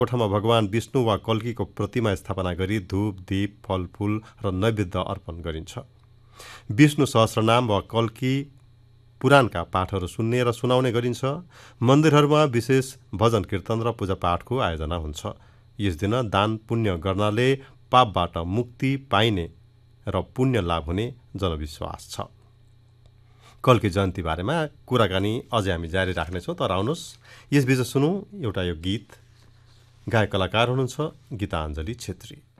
कोठामा भगवान विष्णु वा कल्कीको प्रतिमा स्थापना गरी धूप, दीप, फलफूल र नैवेद्य अर्पण गरिन्छ। विष्णु सहस्रनाम वा कल्की पुराणका पाठहरू सुन्ने र सुनाउने गरिन्छ। मन्दिरहरूमा विशेष भजन कीर्तन र पूजापाठको आयोजना हुन्छ। यस दिन दान पुण्य गर्नाले पापबाट मुक्ति पाइने र पुण्य लाभ हुने जनविश्वास छ। कल्की जयन्ती बारेमा कुराकानी अझै हामी जारी राख्नेछौँ, तर आउनुहोस् यसबीच सुनौँ एउटा यो गीत। गायक कलाकार हुनुहुन्छ गीताञ्जली छेत्री।